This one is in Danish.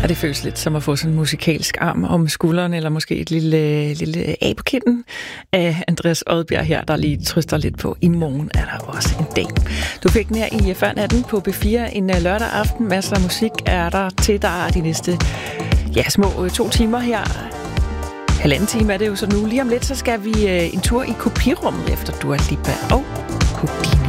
Og det føles lidt som at få sådan en musikalsk arm om skulderen, eller måske et lille A på kinden af Andreas Odbjerg her, der lige trøster lidt på. I morgen er der også en dag. Du fik den her i før natten på B4 en lørdag aften. Masser af musik er der til dig de næste små 2 timer her. 1,5 time er det jo så nu. Lige om lidt, så skal vi en tur i kopirummet efter Dua Lipa og Houdini.